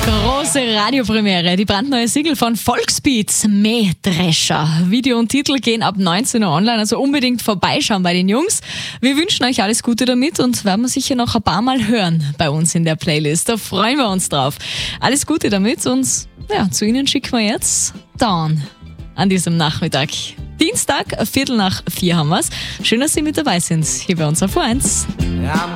Große Radiopremiere, die brandneue Single von Volksbeats, Mähdrescher. Video und Titel gehen ab 19 Uhr online, also unbedingt vorbeischauen bei den Jungs. Wir wünschen euch alles Gute damit und werden wir sicher noch ein paar Mal hören bei uns in der Playlist. Da freuen wir uns drauf. Alles Gute damit und ja, zu Ihnen schicken wir jetzt Dawn an diesem Nachmittag. Dienstag, 3:45 haben wir's. Schön, dass Sie mit dabei sind, hier bei uns auf 1.